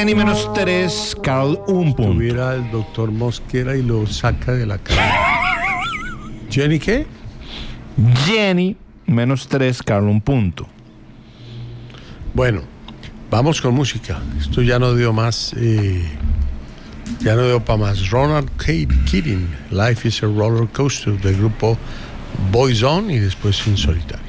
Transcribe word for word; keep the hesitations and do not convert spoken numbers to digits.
Jenny menos tres, Carl un punto. Tuviera el doctor Mosquera y lo saca de la cara. ¿Jenny qué? Jenny menos tres, Carl un punto. Bueno, vamos con música. Esto ya no dio más. Eh, ya no dio para más. Ronald Keating, Life is a Roller Coaster, del grupo Boyzone, y después En Solitario.